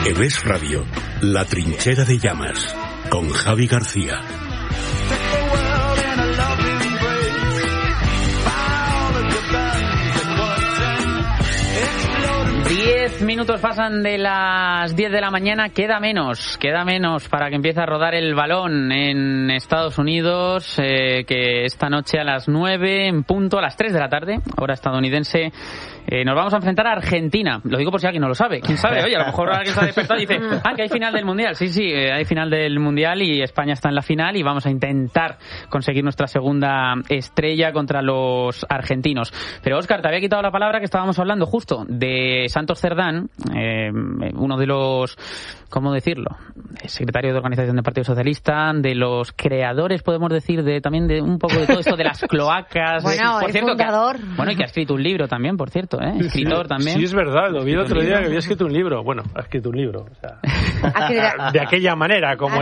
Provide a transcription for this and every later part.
En Es Radio, La Trinchera de Llamas, con Javi García. Minutos pasan de las 10 de la mañana, queda menos para que empiece a rodar el balón en Estados Unidos, que esta noche a las 9 en punto, a las 3 de la tarde, hora estadounidense, nos vamos a enfrentar a Argentina. Lo digo por si alguien no lo sabe. ¿Quién sabe? Oye, a lo mejor alguien se ha despertado y dice, que hay final del Mundial. Sí, hay final del Mundial y España está en la final y vamos a intentar conseguir nuestra segunda estrella contra los argentinos. Pero, Óscar, te había quitado la palabra, que estábamos hablando justo de Santos Cerdán, uno de los, ¿cómo decirlo?, secretario de organización del Partido Socialista, de los creadores, podemos decir, también de un poco de todo esto de las cloacas. Bueno, por el cierto, fundador. Y que ha escrito un libro también, por cierto, escritor también. Sí, es verdad, lo vi el otro día que había escrito un libro. Bueno, ha escrito un libro, o sea, de aquella manera, como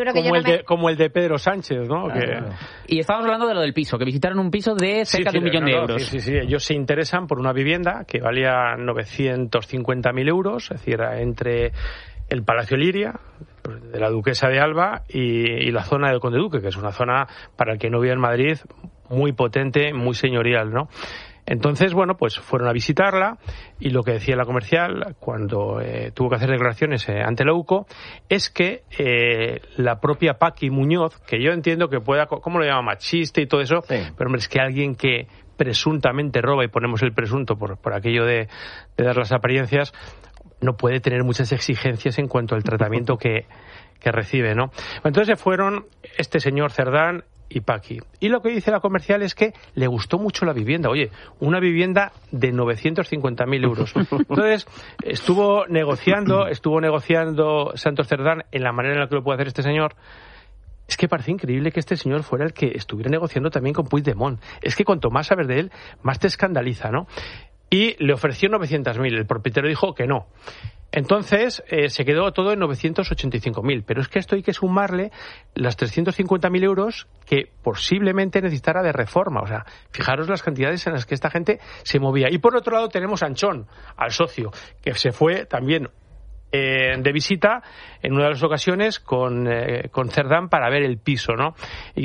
el de Pedro Sánchez, ¿no? Y estábamos hablando de lo del piso, que visitaron un piso de cerca de 1 millón de euros. Sí, ellos se interesan por una vivienda que valía 950.000 euros, es decir, entre el Palacio Liria, de la Duquesa de Alba, y la zona del Conde Duque, que es una zona, para el que no vive en Madrid, muy potente, muy señorial, ¿no? Entonces, pues fueron a visitarla, y lo que decía la comercial cuando tuvo que hacer declaraciones ante la UCO es que la propia Paqui Muñoz, que yo entiendo que pueda, ¿cómo lo llama?, machista y todo eso, sí. Pero hombre, es que alguien que presuntamente roba, y ponemos el presunto por aquello de dar las apariencias, no puede tener muchas exigencias en cuanto al tratamiento que recibe, ¿no? Entonces fueron este señor Cerdán y Paqui. Y lo que dice la comercial es que le gustó mucho la vivienda. Oye, una vivienda de 950.000 euros. Entonces, estuvo negociando Santos Cerdán en la manera en la que lo puede hacer este señor. Es que parece increíble que este señor fuera el que estuviera negociando también con Puigdemont. Es que cuanto más sabes de él, más te escandaliza, ¿no? Y le ofreció 900.000. El propietario dijo que no. Entonces, se quedó todo en 985.000. Pero es que esto hay que sumarle las 350.000 euros que posiblemente necesitara de reforma. O sea, fijaros las cantidades en las que esta gente se movía. Y por otro lado tenemos a Anchón, al socio, que se fue también de visita en una de las ocasiones con Cerdán para ver el piso, ¿no?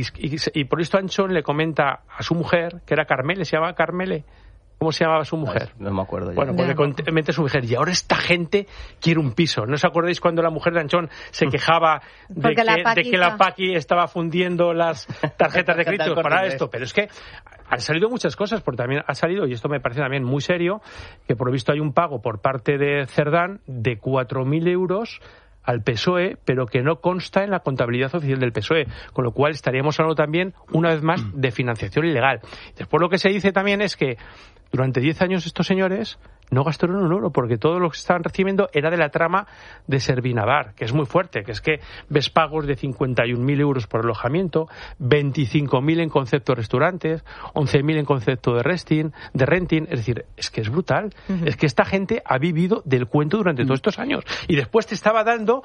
Y por esto Anchón le comenta a su mujer, que era Carmele, se llamaba Carmele. ¿Cómo se llamaba su mujer? No me acuerdo ya. Bueno, pues le comenta a su mujer, y ahora esta gente quiere un piso. ¿No os acordáis cuando la mujer de Anchón se quejaba de que la Paqui estaba fundiendo las tarjetas de crédito para esto? Pero es que han salido muchas cosas, porque también ha salido, y esto me parece también muy serio, que por lo visto hay un pago por parte de Cerdán de 4.000 euros al PSOE, pero que no consta en la contabilidad oficial del PSOE, con lo cual estaríamos hablando también, una vez más, de financiación ilegal. Después lo que se dice también es que durante 10 años estos señores no gastaron un euro, porque todo lo que estaban recibiendo era de la trama de Servinavar, que es muy fuerte, que es que ves pagos de 51.000 euros por alojamiento, 25.000 en concepto de restaurantes, 11.000 en concepto de renting, es decir, es que es brutal. Uh-huh. Es que esta gente ha vivido del cuento durante todos estos años, y después te estaba dando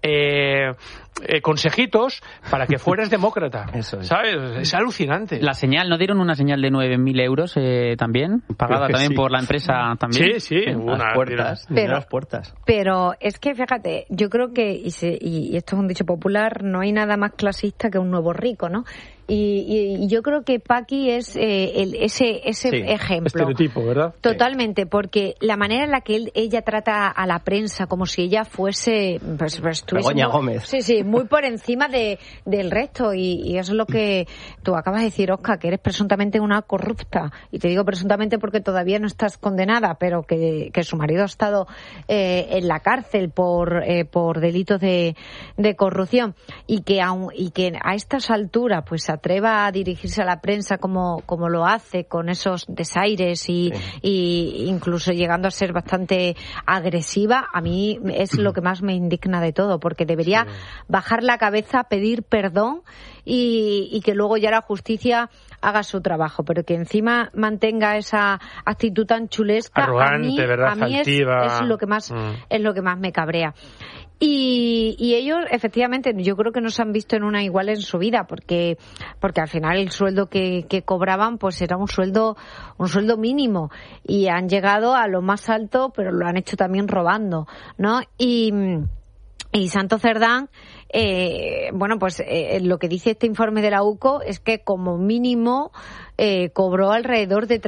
consejitos para que fueras demócrata. Eso es. ¿Sabes? Es alucinante. La señal, ¿no dieron una señal de 9.000 euros también? Pagada también sí. Por la empresa también. Sí, unas puertas. Pero es que, fíjate, yo creo que, y esto es un dicho popular, no hay nada más clasista que un nuevo rico, ¿no? Y yo creo que Paqui es ese ejemplo. Estereotipo, ¿verdad? Totalmente, porque la manera en la que ella trata a la prensa como si ella fuese... Begoña Gómez. Sí, muy por encima del resto. Y eso es lo que tú acabas de decir, Óscar, que eres presuntamente una corrupta. Y te digo presuntamente porque todavía no estás condenada, pero que su marido ha estado en la cárcel por delitos de corrupción. Y que a estas alturas pues atreva a dirigirse a la prensa como lo hace, con esos desaires y incluso llegando a ser bastante agresiva, a mí es lo que más me indigna de todo, porque debería bajar la cabeza, pedir perdón y que luego ya la justicia haga su trabajo, pero que encima mantenga esa actitud tan chulesca, arrogante, ¿verdad? A mí es lo que más me cabrea. Y ellos, efectivamente, yo creo que no se han visto en una igual en su vida, porque al final el sueldo que cobraban pues era un sueldo mínimo, y han llegado a lo más alto, pero lo han hecho también robando, ¿no? Y Santos Cerdán, lo que dice este informe de la UCO es que como mínimo cobró alrededor de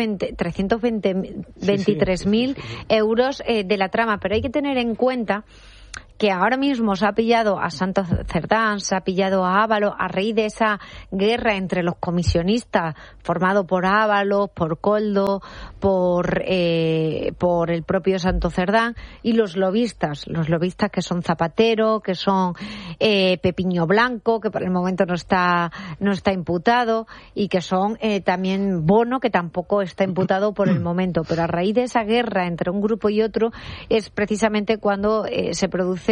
23.000 euros de la trama, pero hay que tener en cuenta que ahora mismo se ha pillado a Santos Cerdán, se ha pillado a Ábalos a raíz de esa guerra entre los comisionistas formado por Ábalos, por Koldo, por el propio Santos Cerdán, y los lobistas que son Zapatero, que son Pepiño Blanco, que por el momento no está imputado, y que son también Bono, que tampoco está imputado por el momento. Pero a raíz de esa guerra entre un grupo y otro es precisamente cuando se produce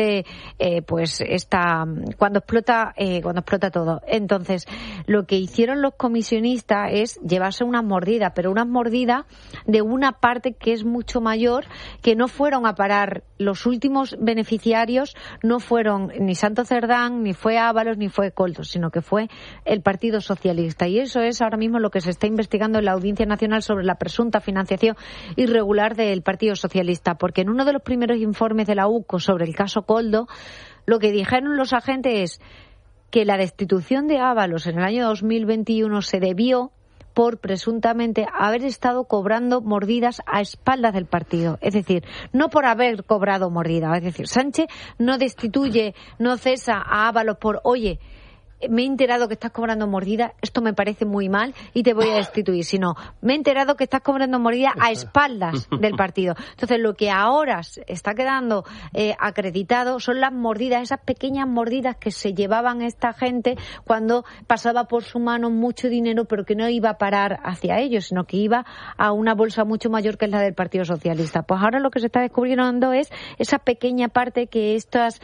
cuando explota todo. Entonces, lo que hicieron los comisionistas es llevarse unas mordidas, pero unas mordidas de una parte que es mucho mayor, que no fueron a parar. Los últimos beneficiarios no fueron ni Santos Cerdán, ni fue Ábalos, ni fue Koldo, sino que fue el Partido Socialista. Y eso es ahora mismo lo que se está investigando en la Audiencia Nacional sobre la presunta financiación irregular del Partido Socialista, porque en uno de los primeros informes de la UCO sobre el caso Koldo, lo que dijeron los agentes es que la destitución de Ábalos en el año 2021 se debió por presuntamente haber estado cobrando mordidas a espaldas del partido. Es decir, no por haber cobrado mordidas. Es decir, Sánchez no destituye, no cesa a Ábalos por, oye, me he enterado que estás cobrando mordida, esto me parece muy mal y te voy a destituir, sino me he enterado que estás cobrando mordida a espaldas del partido. Entonces, lo que ahora está quedando acreditado son las mordidas, esas pequeñas mordidas que se llevaban esta gente cuando pasaba por su mano mucho dinero, pero que no iba a parar hacia ellos, sino que iba a una bolsa mucho mayor que es la del Partido Socialista. Pues ahora lo que se está descubriendo es esa pequeña parte que estas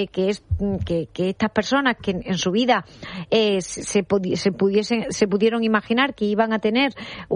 personas que en su vida se pudieron imaginar que iban a tener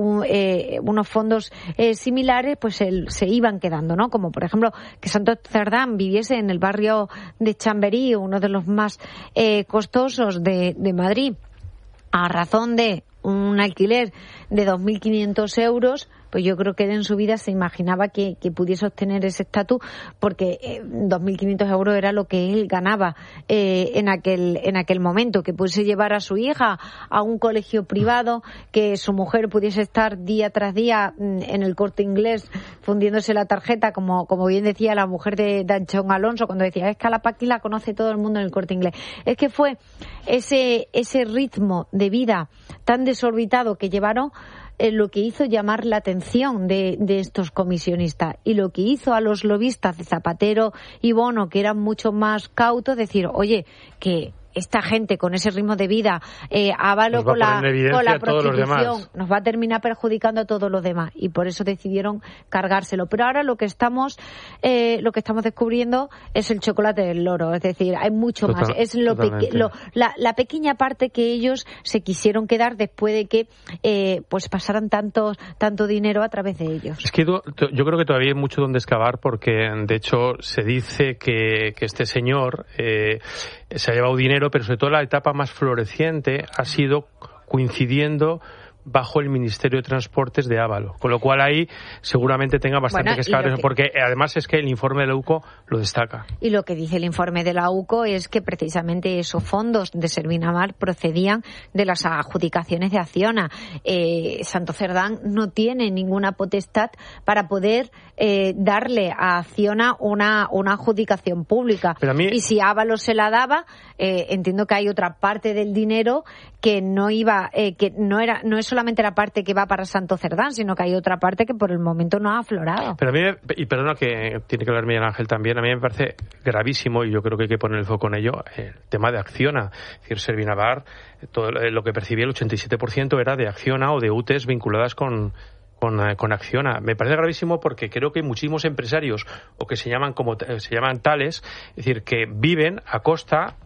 unos fondos similares, pues se iban quedando, ¿no? Como por ejemplo que Santos Cerdán viviese en el barrio de Chamberí, uno de los más costosos de Madrid, a razón de un alquiler de 2.500 euros, pues yo creo que él en su vida se imaginaba que pudiese obtener ese estatus, porque 2.500 euros era lo que él ganaba en aquel momento, que pudiese llevar a su hija a un colegio privado, que su mujer pudiese estar día tras día en el Corte Inglés fundiéndose la tarjeta, como bien decía la mujer de Anchón Alonso cuando decía, es que a la Paqui la conoce todo el mundo en el Corte Inglés. Es que fue ese ritmo de vida tan desorbitado que llevaron lo que hizo llamar la atención de estos comisionistas, y lo que hizo a los lobistas de Zapatero y Bono, que eran mucho más cautos, decir, oye, que esta gente con ese ritmo de vida, Ábalos con la prostitución, nos va a terminar perjudicando a todos los demás, y por eso decidieron cargárselo. Pero ahora lo que estamos descubriendo es el chocolate del loro, es decir, hay mucho más. Es la pequeña parte que ellos se quisieron quedar después de que pues pasaran tanto dinero a través de ellos. Es que yo creo que todavía hay mucho donde excavar, porque de hecho se dice que este señor se ha llevado dinero, pero sobre todo la etapa más floreciente ha sido coincidiendo bajo el Ministerio de Transportes de Ábalos, con lo cual ahí seguramente tenga bastante que excavar, porque además es que el informe de la UCO lo destaca. Y lo que dice el informe de la UCO es que precisamente esos fondos de Servinamar procedían de las adjudicaciones de Acciona. Santos Cerdán no tiene ninguna potestad para poder darle a Acciona una adjudicación pública. Y si Ábalos se la daba, entiendo que hay otra parte del dinero que no iba, que no es solamente la parte que va para Santos Cerdán, sino que hay otra parte que por el momento no ha aflorado. Pero a mí, y perdona que tiene que hablar Miguel Ángel también, a mí me parece gravísimo, y yo creo que hay que poner el foco en ello, el tema de Acciona. Es decir, Servinamar, todo lo que percibía el 87% era de Acciona o de UTEs vinculadas con Acciona. Me parece gravísimo porque creo que hay muchísimos empresarios o que se llaman tales, es decir, que viven a costa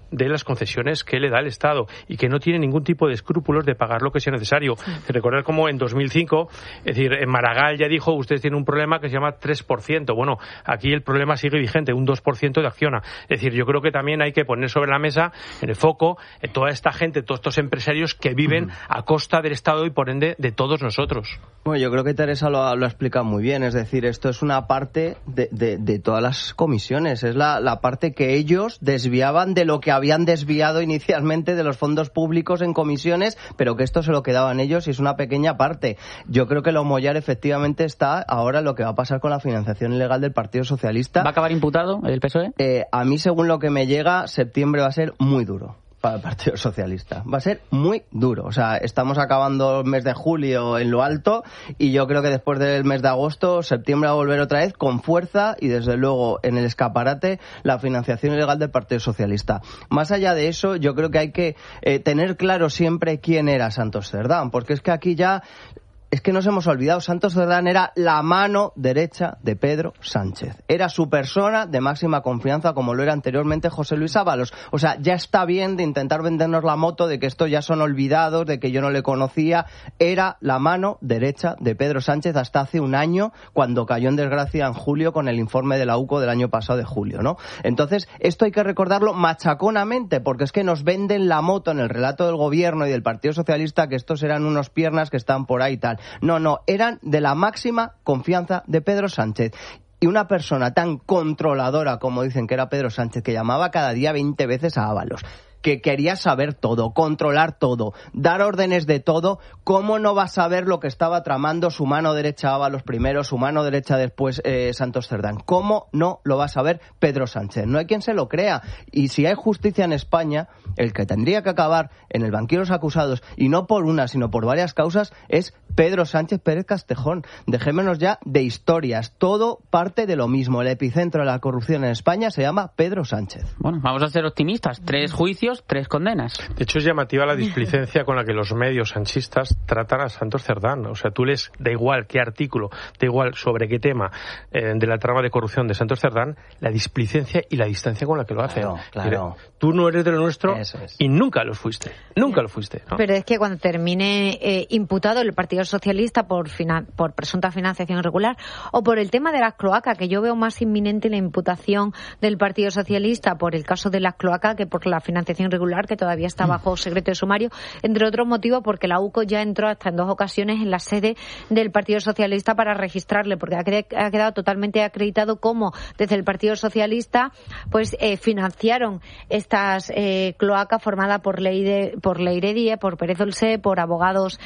de las concesiones que le da el Estado y que no tiene ningún tipo de escrúpulos de pagar lo que sea necesario. Recordar como en 2005, es decir, en Maragall ya dijo, ustedes tienen un problema que se llama 3%. Bueno, aquí el problema sigue vigente, un 2% de Acciona. Es decir, yo creo que también hay que poner sobre la mesa, en el foco, toda esta gente, todos estos empresarios que viven a costa del Estado y por ende de todos nosotros. Bueno, yo creo que Teresa lo ha explicado muy bien. Es decir, esto es una parte de todas las comisiones. Es la parte que ellos desviaban de lo que habían desviado inicialmente de los fondos públicos en comisiones, pero que esto se lo quedaban ellos y es una pequeña parte. Yo creo que lo Mollar efectivamente está ahora lo que va a pasar con la financiación ilegal del Partido Socialista. ¿Va a acabar imputado el PSOE? A mí, según lo que me llega, septiembre va a ser muy duro para el Partido Socialista. Va a ser muy duro. O sea, estamos acabando el mes de julio en lo alto y yo creo que después del mes de agosto, septiembre va a volver otra vez con fuerza y desde luego en el escaparate la financiación ilegal del Partido Socialista. Más allá de eso, yo creo que hay que tener claro siempre quién era Santos Cerdán, porque es que aquí ya... Es que nos hemos olvidado, Santos Cerdán era la mano derecha de Pedro Sánchez. Era su persona de máxima confianza, como lo era anteriormente José Luis Ábalos. O sea, ya está bien de intentar vendernos la moto de que estos ya son olvidados, de que yo no le conocía. Era la mano derecha de Pedro Sánchez hasta hace un año, cuando cayó en desgracia en julio con el informe de la UCO del año pasado de julio, ¿no? Entonces, esto hay que recordarlo machaconamente, porque es que nos venden la moto en el relato del gobierno y del Partido Socialista que estos eran unos piernas que están por ahí y tal. No, eran de la máxima confianza de Pedro Sánchez. Y una persona tan controladora como dicen que era Pedro Sánchez, que llamaba cada día 20 veces a Ábalos, que quería saber todo, controlar todo, dar órdenes de todo, ¿cómo no va a saber lo que estaba tramando su mano derecha Ábalos primero, su mano derecha después Santos Cerdán? ¿Cómo no lo va a saber Pedro Sánchez? No hay quien se lo crea. Y si hay justicia en España, el que tendría que acabar en el banquillo de los acusados, y no por una, sino por varias causas, es Pedro Sánchez Pérez Castejón. Dejémonos ya de historias. Todo parte de lo mismo. El epicentro de la corrupción en España se llama Pedro Sánchez. Bueno, vamos a ser optimistas. 3 juicios, 3 condenas. De hecho, es llamativa la displicencia con la que los medios sanchistas tratan a Santos Cerdán. O sea, tú lees, da igual qué artículo, da igual sobre qué tema de la trama de corrupción de Santos Cerdán, la displicencia y la distancia con la que lo hacen. Claro. Tú no eres de lo nuestro y nunca lo fuiste. Nunca lo fuiste, ¿no? Pero es que cuando termine imputado el Partido Socialista por presunta financiación irregular o por el tema de las cloacas, que yo veo más inminente la imputación del Partido Socialista por el caso de las cloacas que por la financiación irregular, que todavía está bajo secreto de sumario, entre otros motivos porque la UCO ya entró hasta en 2 ocasiones en la sede del Partido Socialista para registrarle, porque ha quedado totalmente acreditado cómo desde el Partido Socialista pues financiaron estas cloacas formadas por Leire Díez, por Pérez Olsé, por abogados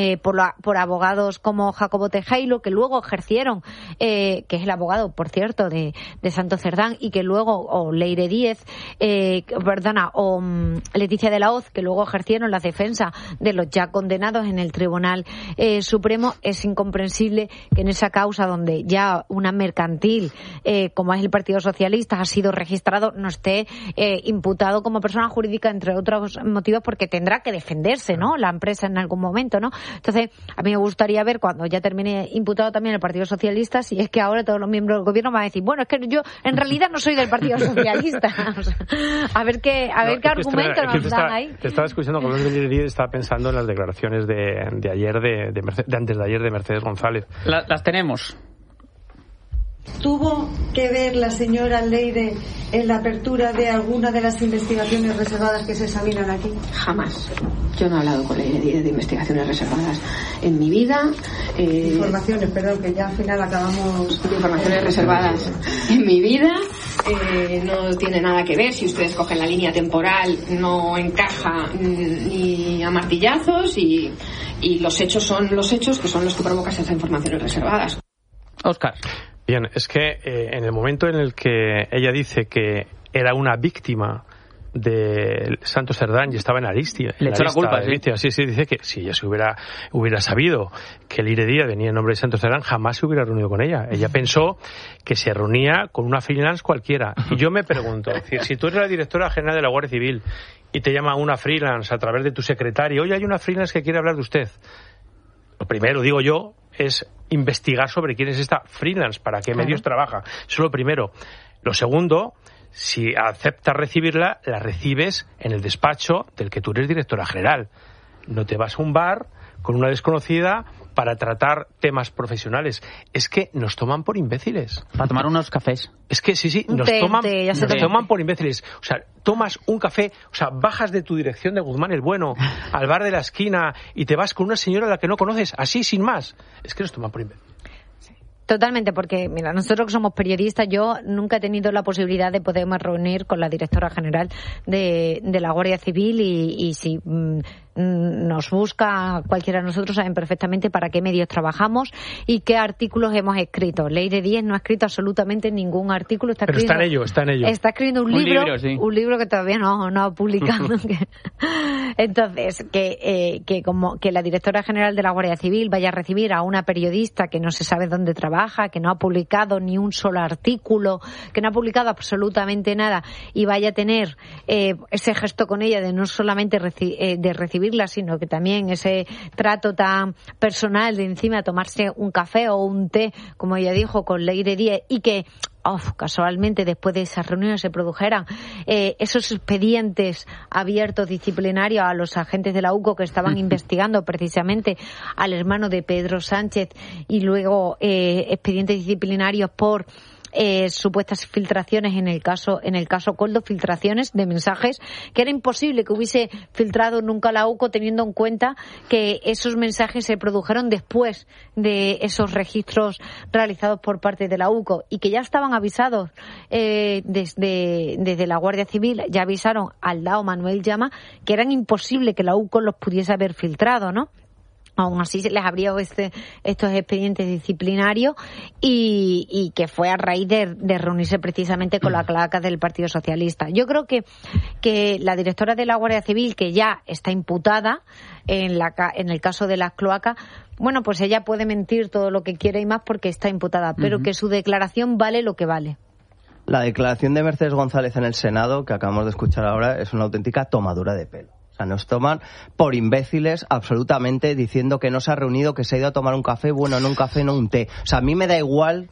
por abogados como Jacobo Tejero, que luego ejercieron, que es el abogado, por cierto, de Santos Cerdán, y que luego, o Leire Díez, o Leticia de la Hoz, que luego ejercieron la defensa de los ya condenados en el Tribunal Supremo. Es incomprensible que en esa causa donde ya una mercantil, como es el Partido Socialista, ha sido registrado, no esté imputado como persona jurídica, entre otros motivos, porque tendrá que defenderse, ¿no?, la empresa en algún momento, ¿no? Entonces, a mí me gustaría ver, cuando ya termine imputado también el Partido Socialista, si es que ahora todos los miembros del gobierno van a decir, bueno, es que yo en realidad no soy del Partido Socialista. O sea, a ver qué argumento nos dan ahí. Te estaba escuchando con Leire Díez, estaba pensando en las declaraciones de ayer, de antes de ayer, de Mercedes González. Las tenemos. ¿Tuvo que ver la señora Leire en la apertura de alguna de las investigaciones reservadas que se examinan aquí? Jamás. Yo no he hablado con Leire Díez de investigaciones reservadas en mi vida. Informaciones, perdón, que ya al final acabamos... De informaciones reservadas en mi vida. No tiene nada que ver. Si ustedes cogen la línea temporal, no encaja ni a martillazos, y los hechos son los hechos, que son los que provocan esas informaciones reservadas. Óscar. Bien, es que en el momento en el que ella dice que era una víctima de Santos Cerdán y estaba en Aristia, le echó la culpa, sí, dice que si ella se hubiera sabido que Leire Díez venía en nombre de Santos Cerdán, jamás se hubiera reunido con ella. Ella pensó que se reunía con una freelance cualquiera. Y yo me pregunto, es decir, si tú eres la directora general de la Guardia Civil y te llama una freelance a través de tu secretario, oye, hay una freelance que quiere hablar de usted. Lo primero, digo yo, es investigar sobre quién es esta freelance, para qué medios trabaja. Eso es lo primero. Lo segundo, Si aceptas recibirla, la recibes en el despacho del que tú eres directora general. No te vas a un bar con una desconocida para tratar temas profesionales. Es que nos toman por imbéciles. Para tomar unos cafés. Es que sí, nos toman por imbéciles. O sea, tomas un café, o sea, bajas de tu dirección de Guzmán el Bueno al bar de la esquina y te vas con una señora a la que no conoces, así, sin más. Es que nos toman por imbéciles. Totalmente, porque mira, nosotros que somos periodistas, yo nunca he tenido la posibilidad de poderme reunir con la directora general de la Guardia Civil y si nos busca cualquiera de nosotros, saben perfectamente para qué medios trabajamos y qué artículos hemos escrito. Ley de 10 no ha escrito absolutamente ningún artículo. Pero está en ello. Está escribiendo un libro, sí. Un libro que todavía no ha publicado. Entonces, que la directora general de la Guardia Civil vaya a recibir a una periodista que no se sabe dónde trabaja, que no ha publicado ni un solo artículo, que no ha publicado absolutamente nada y vaya a tener ese gesto con ella de no solamente de recibirla, sino que también ese trato tan personal de encima tomarse un café o un té, como ella dijo, con Ley de 10 y que casualmente después de esas reuniones se produjeran esos expedientes abiertos disciplinarios a los agentes de la UCO que estaban investigando precisamente al hermano de Pedro Sánchez y luego expedientes disciplinarios por supuestas filtraciones en el caso Koldo, filtraciones de mensajes que era imposible que hubiese filtrado nunca la UCO, teniendo en cuenta que esos mensajes se produjeron después de esos registros realizados por parte de la UCO y que ya estaban avisados desde la Guardia Civil, ya avisaron al DAO Manuel Llama que eran imposible que la UCO los pudiese haber filtrado, ¿no? Aún así se les abrió estos expedientes disciplinarios y que fue a raíz de reunirse precisamente con la cloaca del Partido Socialista. Yo creo que la directora de la Guardia Civil, que ya está imputada en el caso de las cloacas, bueno, pues ella puede mentir todo lo que quiere y más porque está imputada, pero que su declaración vale lo que vale. La declaración de Mercedes González en el Senado, que acabamos de escuchar ahora, es una auténtica tomadura de pelo. Nos toman por imbéciles absolutamente diciendo que no se ha reunido, que se ha ido a tomar un café, bueno, no un café, no un té. O sea, a mí me da igual,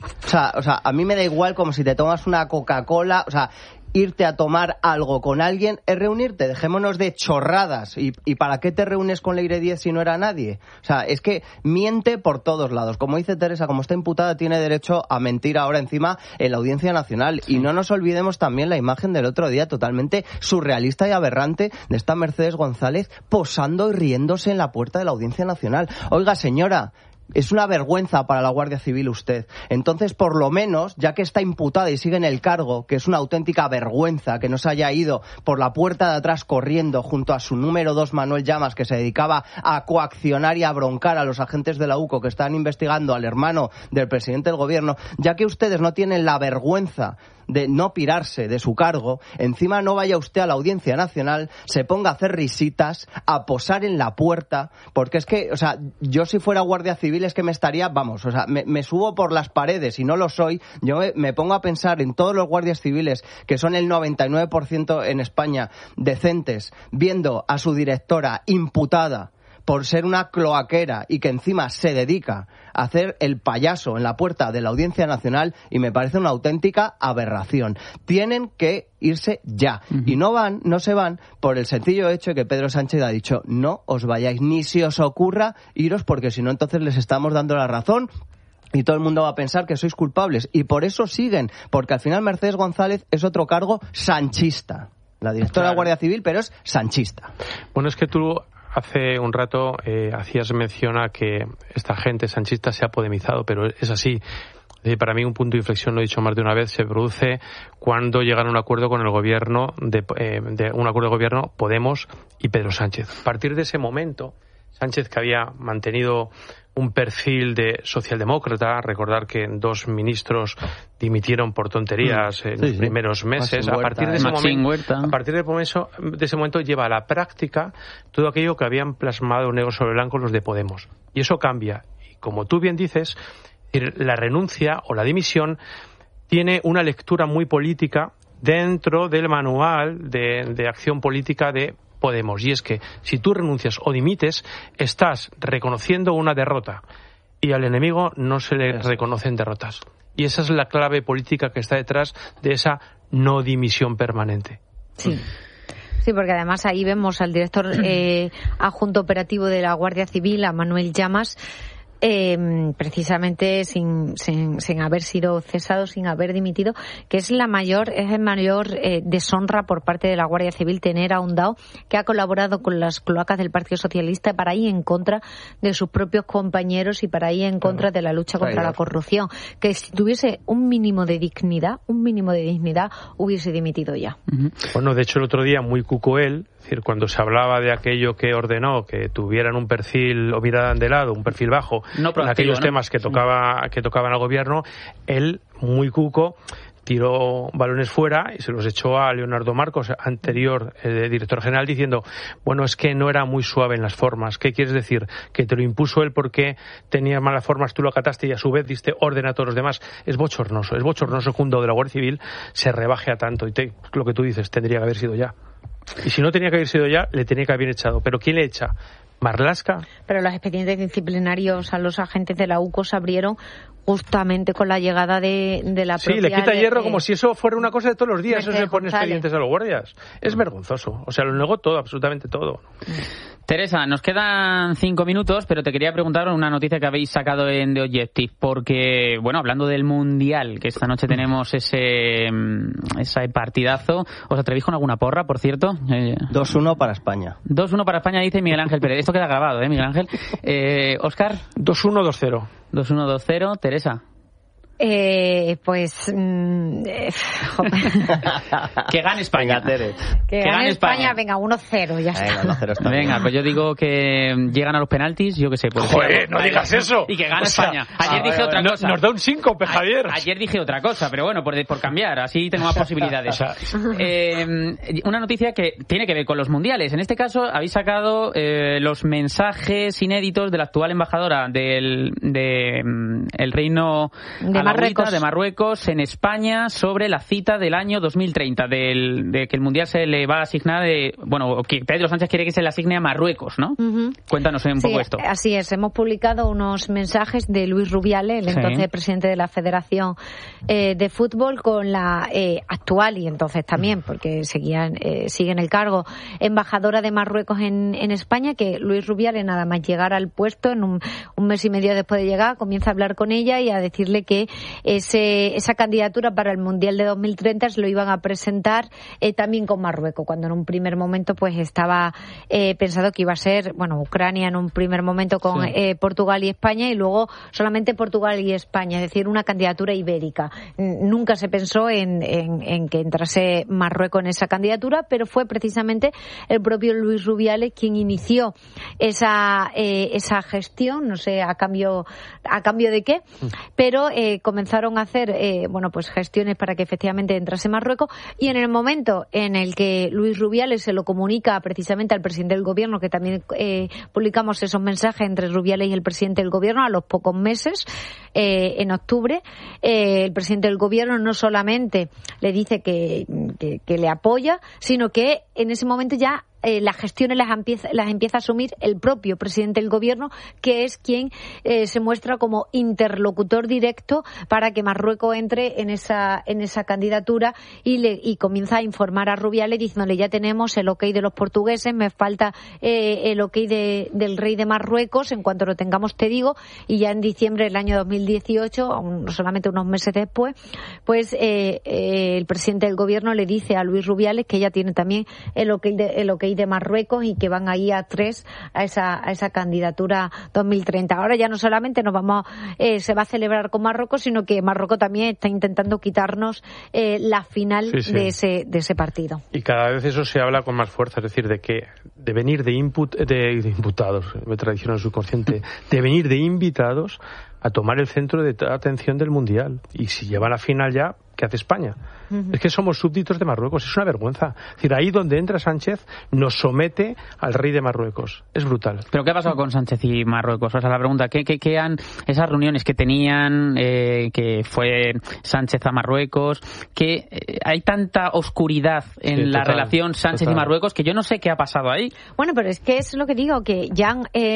a mí me da igual como si te tomas una Coca-Cola, o sea, irte a tomar algo con alguien es reunirte, dejémonos de chorradas. ¿Y para qué te reúnes con Leire 10 si no era nadie? O sea, es que miente por todos lados. Como dice Teresa, como está imputada, tiene derecho a mentir ahora encima en la Audiencia Nacional. Y no nos olvidemos también la imagen del otro día totalmente surrealista y aberrante de esta Mercedes González posando y riéndose en la puerta de la Audiencia Nacional. Oiga, señora, es una vergüenza para la Guardia Civil usted. Entonces, por lo menos, ya que está imputada y sigue en el cargo, que es una auténtica vergüenza que no se haya ido por la puerta de atrás corriendo junto a su número 2, Manuel Llamas, que se dedicaba a coaccionar y a broncar a los agentes de la UCO que estaban investigando al hermano del presidente del gobierno, ya que ustedes no tienen la vergüenza de no pirarse de su cargo, encima no vaya usted a la Audiencia Nacional, se ponga a hacer risitas, a posar en la puerta, porque es que, o sea, yo si fuera Guardia Civil es que me estaría, vamos, o sea, me subo por las paredes y no lo soy, yo me pongo a pensar en todos los guardias civiles, que son el 99% en España, decentes, viendo a su directora imputada por ser una cloaquera y que encima se dedica a hacer el payaso en la puerta de la Audiencia Nacional, y me parece una auténtica aberración. Tienen que irse ya. Y no se van por el sencillo hecho de que Pedro Sánchez ha dicho no os vayáis, ni se os ocurra iros, porque si no entonces les estamos dando la razón y todo el mundo va a pensar que sois culpables. Y por eso siguen, porque al final Mercedes González es otro cargo sanchista. La directora de la Guardia Civil, pero es sanchista. Bueno, es que tú hace un rato hacías mención a que esta gente sanchista se ha podemizado, pero es así. Para mí un punto de inflexión, lo he dicho más de una vez, se produce cuando llegan a un acuerdo con el gobierno, de un acuerdo de gobierno Podemos y Pedro Sánchez. A partir de ese momento, Sánchez, que había mantenido un perfil de socialdemócrata, recordar que 2 ministros dimitieron por tonterías en los primeros meses, a partir de ese momento lleva a la práctica todo aquello que habían plasmado negro sobre blanco los de Podemos. Y eso cambia. Y como tú bien dices, la renuncia o la dimisión tiene una lectura muy política dentro del manual de acción política de Podemos, y es que si tú renuncias o dimites, estás reconociendo una derrota, y al enemigo no se le reconocen derrotas. Y esa es la clave política que está detrás de esa no dimisión permanente. Sí. Sí, porque además ahí vemos al director adjunto operativo de la Guardia Civil, a Manuel Llamas, precisamente sin haber sido cesado, sin haber dimitido, que es el mayor deshonra por parte de la Guardia Civil tener a un DAO que ha colaborado con las cloacas del Partido Socialista para ir en contra de sus propios compañeros y para ir en contra de la lucha contra la corrupción, que si tuviese un mínimo de dignidad hubiese dimitido ya. Bueno, de hecho el otro día muy cuco él, es decir, cuando se hablaba de aquello que ordenó que tuvieran un perfil o miraran de lado, un perfil bajo, no proactivo, en aquellos temas que tocaban al gobierno, él, muy cuco, tiró balones fuera y se los echó a Leonardo Marcos, anterior director general, diciendo, bueno, es que no era muy suave en las formas. ¿Qué quieres decir? ¿Que te lo impuso él porque tenía malas formas, tú lo acataste y a su vez diste orden a todos los demás? Es bochornoso que un DAO de la Guardia Civil se rebaje a tanto. Y lo que tú dices, tendría que haber sido ya. Y si no tenía que haber sido ya, le tenía que haber echado. ¿Pero quién le echa? ¿Marlaska? Pero los expedientes disciplinarios a los agentes de la UCO se abrieron justamente con la llegada de la propia... Sí, le quita hierro como si eso fuera una cosa de todos los días. Eso se pone expedientes a los guardias. Es vergonzoso. O sea, lo negó todo, absolutamente todo. Teresa, nos quedan 5 minutos, pero te quería preguntar una noticia que habéis sacado en The Objective, porque, bueno, hablando del Mundial, que esta noche tenemos ese partidazo, ¿os atrevís con alguna porra, por cierto? 2-1 para España. 2-1 para España, dice Miguel Ángel Pérez. Esto queda grabado, Miguel Ángel. Óscar. 2-1, 2-0. 2-1, 2-0. Teresa. Que gane España. Que gane España, venga, 1-0, ya está. Venga, pues yo digo que llegan a los penaltis, yo qué sé. Pues joder, no digas eso. Y que gane España. Ayer dije otra cosa. Nos da un síncope, Javier. Ayer dije otra cosa, pero bueno, por cambiar, así tengo más posibilidades. Una noticia que tiene que ver con los mundiales. En este caso, habéis sacado los mensajes inéditos de la actual embajadora del Reino de Marruecos en España sobre la cita del año 2030, de que el Mundial se le va a asignar, que Pedro Sánchez quiere que se le asigne a Marruecos, ¿no? Uh-huh. Cuéntanos un poco esto. Así es, hemos publicado unos mensajes de Luis Rubiales, el entonces presidente de la Federación de Fútbol, con la actual y entonces también, porque sigue en el cargo, embajadora de Marruecos en España, que Luis Rubiales, nada más llegar al puesto, en un mes y medio después de llegar, comienza a hablar con ella y a decirle que esa candidatura para el Mundial de 2030 se lo iban a presentar también con Marruecos, cuando en un primer momento pues estaba pensado que iba a ser, Ucrania en un primer momento con Portugal y España, y luego solamente Portugal y España, es decir, una candidatura ibérica. Nunca se pensó en que entrase Marruecos en esa candidatura, pero fue precisamente el propio Luis Rubiales quien inició esa gestión, no sé a cambio de qué, pero comenzaron a hacer gestiones para que efectivamente entrase Marruecos, y en el momento en el que Luis Rubiales se lo comunica precisamente al presidente del gobierno, que también publicamos esos mensajes entre Rubiales y el presidente del gobierno a los pocos meses, en octubre, el presidente del gobierno no solamente le dice que le apoya, sino que en ese momento ya las gestiones las empieza a asumir el propio presidente del gobierno, que es quien se muestra como interlocutor directo para que Marruecos entre en esa candidatura, y comienza a informar a Rubiales diciéndole: ya tenemos el ok de los portugueses, me falta el ok del rey de Marruecos, en cuanto lo tengamos te digo. Y ya en diciembre del año 2018, solamente unos meses después, pues el presidente del gobierno le dice a Luis Rubiales que ya tiene también el ok de Marruecos y que van ahí a 3 a esa candidatura 2030. Ahora ya no solamente se va a celebrar con Marruecos, sino que Marruecos también está intentando quitarnos la final de ese partido. Y cada vez eso se habla con más fuerza, es decir, de venir de imputados, me traiciono el subconsciente, de venir de invitados a tomar el centro de atención del Mundial. Y si llevan a la final ya, que hace España. Es que somos súbditos de Marruecos, es una vergüenza. Es decir, ahí donde entra Sánchez nos somete al rey de Marruecos. Es brutal. ¿Pero qué ha pasado con Sánchez y Marruecos? O sea, la pregunta, ¿qué han esas reuniones que tenían, que fue Sánchez a Marruecos, que hay tanta oscuridad en la relación Sánchez y Marruecos que yo no sé qué ha pasado ahí? Bueno, pero es que es lo que digo, que ya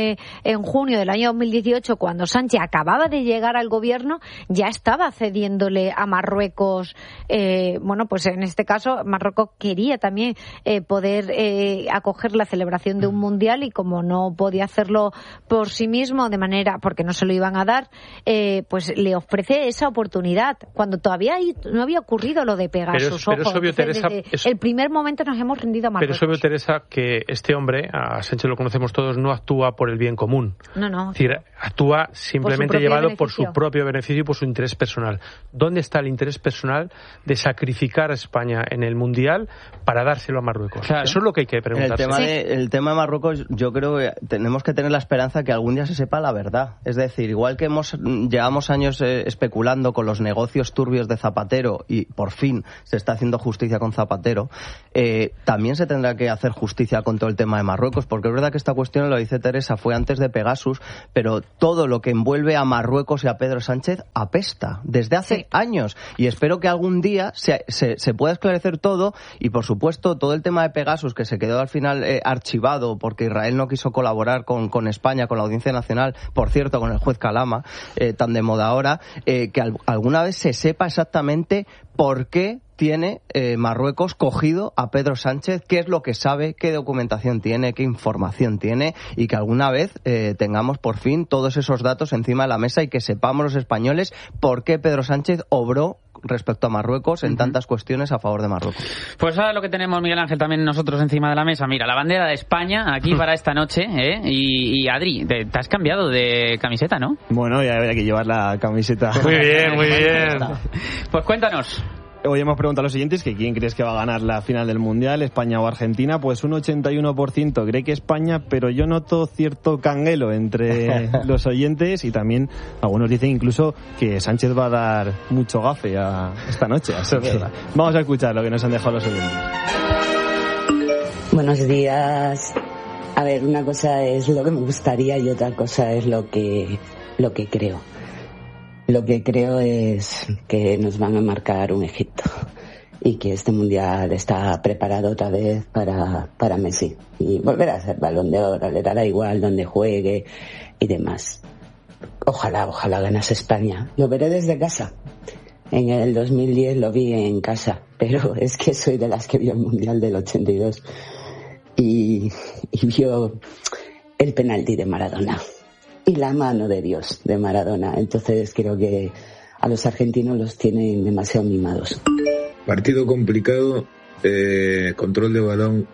en junio del año 2018, cuando Sánchez acababa de llegar al gobierno, ya estaba cediéndole a Marruecos, bueno, pues en este caso Marruecos quería también poder acoger la celebración de un mundial, y como no podía hacerlo por sí mismo de manera, porque no se lo iban a dar, pues le ofrece esa oportunidad cuando todavía no había ocurrido lo de Pegasus. Pero es obvio, Teresa, el primer momento nos hemos rendido a Marruecos. Pero es obvio, Teresa, que este hombre, a Sánchez lo conocemos todos, no actúa por el bien común. No. Es decir, actúa simplemente llevado por su propio beneficio y por su interés personal. ¿Dónde está el interés personal de sacrificar a España en el mundial para dárselo a Marruecos? Claro. Eso es lo que hay que preguntarse. El tema de Marruecos, yo creo que tenemos que tener la esperanza que algún día se sepa la verdad. Es decir, igual que llevamos años especulando con los negocios turbios de Zapatero, y por fin se está haciendo justicia con Zapatero, también se tendrá que hacer justicia con todo el tema de Marruecos, porque es verdad que esta cuestión, lo dice Teresa, fue antes de Pegasus, pero todo lo que envuelve a Marruecos y a Pedro Sánchez apesta desde hace años, y espero que algún día se pueda esclarecer todo. Y por supuesto todo el tema de Pegasus, que se quedó al final archivado porque Israel no quiso colaborar con España, con la Audiencia Nacional, por cierto con el juez Calama, tan de moda ahora, que alguna vez se sepa exactamente por qué tiene Marruecos cogido a Pedro Sánchez, qué es lo que sabe, qué documentación tiene, qué información tiene, y que alguna vez tengamos por fin todos esos datos encima de la mesa y que sepamos los españoles por qué Pedro Sánchez obró respecto a Marruecos en tantas cuestiones a favor de Marruecos. Pues ahora lo que tenemos, Miguel Ángel, también nosotros encima de la mesa. Mira, la bandera de España aquí para esta noche, y Adri, te has cambiado de camiseta, ¿no? Bueno, ya habría que llevar la camiseta. Muy bien, muy bien. Pues cuéntanos. Hoy hemos preguntado a los oyentes que quién crees que va a ganar la final del Mundial, España o Argentina. Pues un 81% cree que España, pero yo noto cierto canguelo entre los oyentes, y también algunos dicen incluso que Sánchez va a dar mucho gafe esta noche. Así que vamos a escuchar lo que nos han dejado los oyentes. Buenos días. A ver, una cosa es lo que me gustaría y otra cosa es lo que creo. Lo que creo es que nos van a marcar un Egipto y que este mundial está preparado otra vez para Messi y volverá a ser Balón de Oro, le dará igual donde juegue y demás. Ojalá ganase España. Lo veré desde casa. En el 2010 lo vi en casa, pero es que soy de las que vio el mundial del 82 y vio el penalti de Maradona y la mano de Dios de Maradona. Entonces creo que a los argentinos los tienen demasiado mimados. Partido complicado, control de balón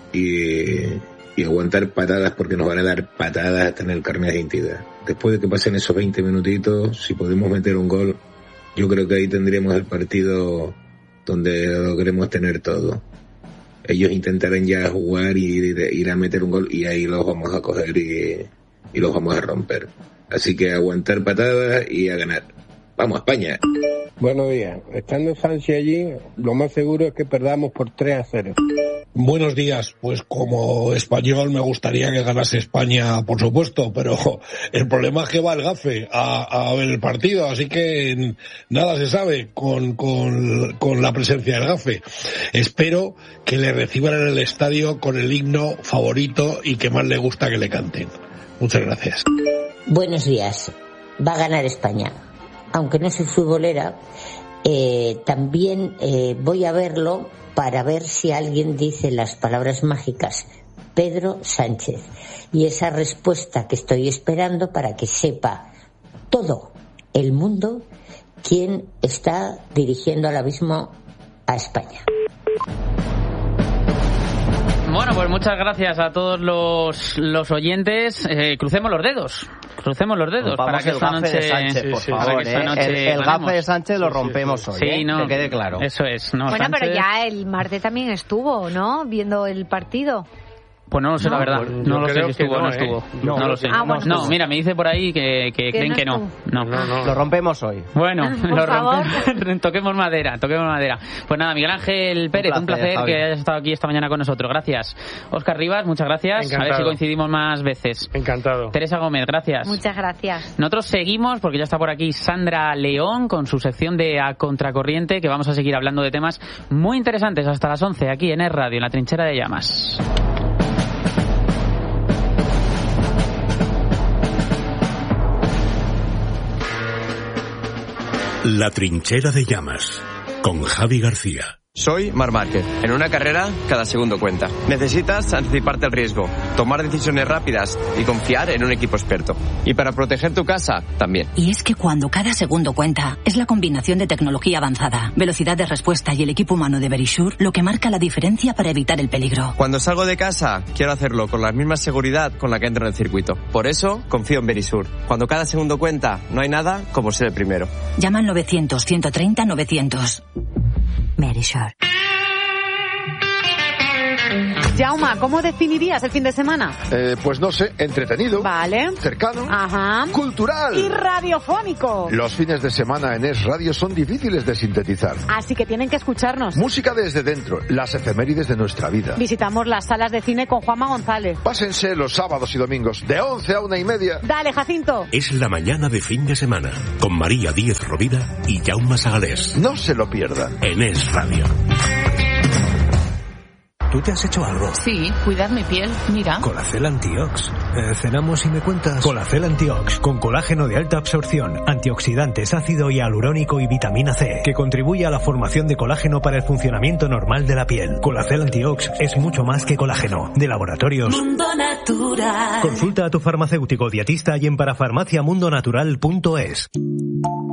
y aguantar patadas, porque nos van a dar patadas hasta en el carne de identidad. Después de que pasen esos 20 minutitos, si podemos meter un gol, yo creo que ahí tendríamos el partido donde logremos tener todo. Ellos intentarán ya jugar y ir a meter un gol, y ahí los vamos a coger y los vamos a romper. Así que aguantar patadas y a ganar. ¡Vamos, España! Buenos días. Estando Sánchez allí, lo más seguro es que perdamos por 3-0. Buenos días. Pues como español me gustaría que ganase España, por supuesto, pero el problema es que va el gafe a ver el partido, así que nada se sabe con la presencia del gafe. Espero que le reciban en el estadio con el himno favorito y que más le gusta que le canten. Muchas gracias. Buenos días. Va a ganar España. Aunque no soy futbolera, también voy a verlo para ver si alguien dice las palabras mágicas Pedro Sánchez, y esa respuesta que estoy esperando para que sepa todo el mundo quién está dirigiendo ahora mismo a España. Bueno, pues muchas gracias a todos los oyentes. Crucemos los dedos. Para que esta noche de Sánchez, por favor. El gafe de Sánchez lo rompemos hoy, sí, no, que quede claro. Eso es. No, bueno, Sánchez... pero ya el martes también estuvo, ¿no? Viendo el partido. Pues no lo sé, la verdad. No lo sé si estuvo o no estuvo. No lo sé. No, mira, me dice por ahí que creen que no. No. Lo rompemos hoy. Bueno, toquemos madera. Pues nada, Miguel Ángel Pérez, un placer Javi, que hayas estado aquí esta mañana con nosotros. Gracias. Óscar Rivas, muchas gracias. Encantado. A ver si coincidimos más veces. Encantado. Teresa Gómez, gracias. Muchas gracias. Nosotros seguimos, porque ya está por aquí Sandra León con su sección de A Contracorriente, que vamos a seguir hablando de temas muy interesantes hasta las 11 aquí en Es Radio, en la Trinchera de Llamas. La Trinchera de Llamas, con Javi García. Soy Marc Márquez. En una carrera, cada segundo cuenta. Necesitas anticiparte al riesgo, tomar decisiones rápidas y confiar en un equipo experto. Y para proteger tu casa, también. Y es que cuando cada segundo cuenta, es la combinación de tecnología avanzada, velocidad de respuesta y el equipo humano de Verisure lo que marca la diferencia para evitar el peligro. Cuando salgo de casa, quiero hacerlo con la misma seguridad con la que entro en el circuito. Por eso, confío en Verisure. Cuando cada segundo cuenta, no hay nada como ser el primero. Llama al 900-130-900. Verisure. Jauma, ¿cómo definirías el fin de semana? Pues no sé, entretenido. Vale. Cercano. Ajá. Cultural. Y radiofónico. Los fines de semana en Es Radio son difíciles de sintetizar. Así que tienen que escucharnos. Música desde dentro, las efemérides de nuestra vida. Visitamos las salas de cine con Juanma González. Pásense los sábados y domingos, de 11 a 1:30. Dale, Jacinto. Es la mañana de fin de semana, con María Díez Rovira y Jaume Sagalés. No se lo pierdan. En Es Radio. ¿Tú te has hecho algo? Sí, cuidar mi piel, mira. Colacel Antiox. Cenamos y me cuentas. Colacel Antiox, con colágeno de alta absorción, antioxidantes, ácido hialurónico y vitamina C, que contribuye a la formación de colágeno para el funcionamiento normal de la piel. Colacel Antiox es mucho más que colágeno. De Laboratorios Mundo Natural. Consulta a tu farmacéutico dietista y en parafarmaciamundonatural.es.